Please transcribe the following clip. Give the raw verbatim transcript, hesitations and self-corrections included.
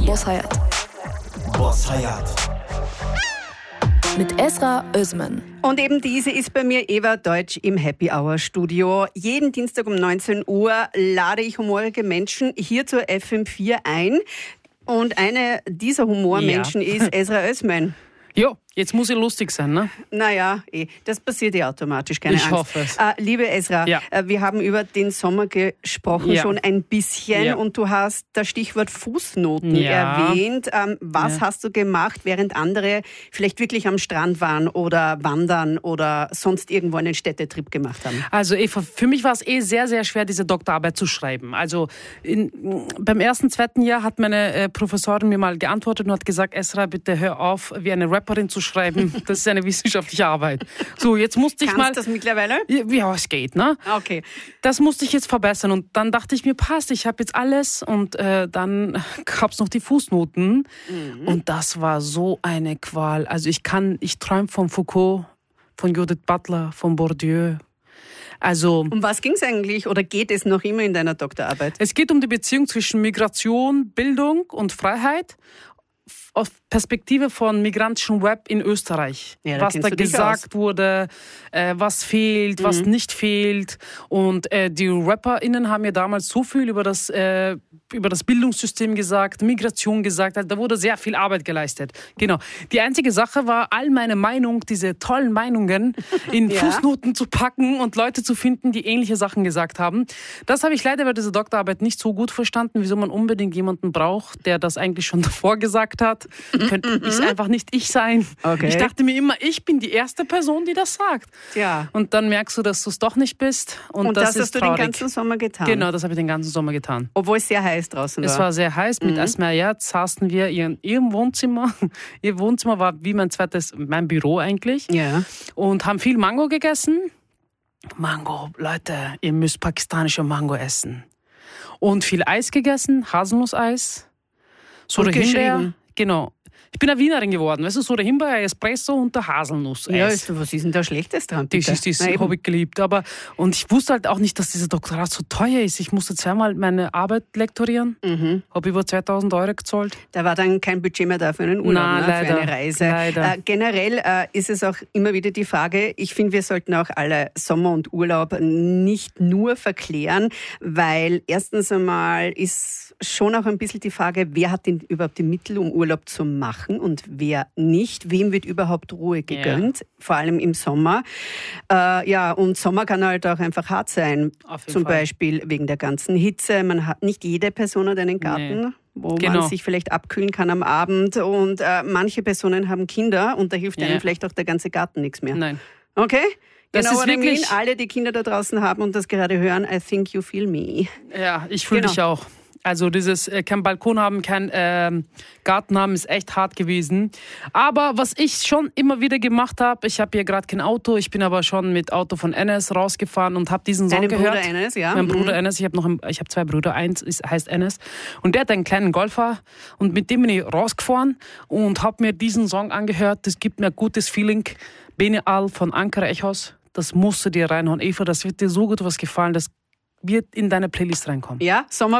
Boss Hayat. Boss Hayat. Mit Esra Özmen. Und eben diese ist bei mir Eva Deutsch im Happy Hour Studio. Jeden Dienstag um neunzehn Uhr lade ich humorige Menschen hier zur F M vier ein. Und eine dieser Humormenschen ja. ist Esra Özmen. Ja, jetzt muss ich lustig sein, ne? Naja, eh, das passiert ja automatisch, keine ich Angst. hoffe es. Äh, liebe Esra, ja. äh, wir haben über den Sommer gesprochen, ja. schon ein bisschen. Ja. Und du hast das Stichwort Fußnoten ja. erwähnt. Ähm, was ja. hast du gemacht, während andere vielleicht wirklich am Strand waren oder wandern oder sonst irgendwo einen Städtetrip gemacht haben? Also Eva, für mich war es eh sehr, sehr schwer, diese Doktorarbeit zu schreiben. Also in, beim ersten, zweiten Jahr hat meine äh, Professorin mir mal geantwortet und hat gesagt, Esra, bitte hör auf, wie eine Rapperin zu schreiben. Das ist eine wissenschaftliche Arbeit. So, jetzt musste ich Kannst mal... Kannst du das mittlerweile? Ja, es geht, ne? Okay. Das musste ich jetzt verbessern und dann dachte ich mir, passt, ich habe jetzt alles und äh, dann gab es noch die Fußnoten mhm. und das war so eine Qual. Also ich kann, ich träume von Foucault, von Judith Butler, von Bourdieu. Also, um was ging es eigentlich oder geht es noch immer in deiner Doktorarbeit? Es geht um die Beziehung zwischen Migration, Bildung und Freiheit aus Perspektive von migrantischen Web in Österreich. Ja, da was da gesagt wurde, äh, was fehlt, mhm. was nicht fehlt. Und äh, die RapperInnen haben ja damals so viel über das, äh, über das Bildungssystem gesagt, Migration gesagt. Da wurde sehr viel Arbeit geleistet. Genau. Die einzige Sache war, all meine Meinung, diese tollen Meinungen in ja. Fußnoten zu packen und Leute zu finden, die ähnliche Sachen gesagt haben. Das habe ich leider bei dieser Doktorarbeit nicht so gut verstanden, wieso man unbedingt jemanden braucht, der das eigentlich schon davor gesagt hat. Könnte ich einfach nicht ich sein. Okay. Ich dachte mir immer, ich bin die erste Person, die das sagt. Ja. Und dann merkst du, dass du es doch nicht bist. Und, und das, das ist hast du traurig. den ganzen Sommer getan? Genau, das habe ich den ganzen Sommer getan. Obwohl es sehr heiß draußen war. Es war sehr heiß. Mit mhm. Asma Yat saßen wir in ihrem Wohnzimmer. Ihr Wohnzimmer war wie mein zweites, mein Büro eigentlich. Ja. Und haben viel Mango gegessen. Mango, Leute, ihr müsst pakistanische Mango essen. Und viel Eis gegessen, Haselnusseis. Sura Himbeer. Genau. Ich bin eine Wienerin geworden, weißt du, so der Himbeer, Espresso und der Haselnuss-Eis. Ja, ist, was ist denn da Schlechtes dran? Bitte? Das, das, das habe ich geliebt. Aber, und ich wusste halt auch nicht, dass dieser Doktorat so teuer ist. Ich musste zweimal meine Arbeit lektorieren. Mhm. Habe über zweitausend Euro gezahlt. Da war dann kein Budget mehr da für einen Urlaub, Nein, ne? leider, für eine Reise. Leider. Äh, generell äh, ist es auch immer wieder die Frage, ich finde, wir sollten auch alle Sommer und Urlaub nicht nur verklären, weil erstens einmal ist schon auch ein bisschen die Frage, wer hat denn überhaupt die Mittel, um Urlaub zu machen und wer nicht? Wem wird überhaupt Ruhe gegönnt? Ja. Vor allem im Sommer. Äh, ja, und Sommer kann halt auch einfach hart sein. Zum Fall. Beispiel wegen der ganzen Hitze. Man hat nicht jede Person hat einen Garten. Nee. Wo genau. man sich vielleicht abkühlen kann am Abend. Und äh, manche Personen haben Kinder und da hilft ja. einem vielleicht auch der ganze Garten nichts mehr. Nein. Okay? Das genau, ist wirklich... I mean, alle, die Kinder da draußen haben und das gerade hören, I think you feel me. Ja, ich fühle genau. dich auch. Also dieses äh, kein Balkon haben, kein äh, Garten haben, ist echt hart gewesen. Aber was ich schon immer wieder gemacht habe, ich habe hier gerade kein Auto, ich bin aber schon mit Auto von Enes rausgefahren und habe diesen Song Deinem gehört. Bruder Enes, ja? Mein mhm. Bruder Enes, ich habe noch, ein, ich habe zwei Brüder, eins ist, heißt Enes und der hat einen kleinen Golfer und mit dem bin ich rausgefahren und habe mir diesen Song angehört. Das gibt mir ein gutes Feeling. Bene Al von Ankara Echos, das musst du dir reinhauen. Eva, das wird dir so gut was gefallen, das wird in deine Playlist reinkommen. Ja, Sommer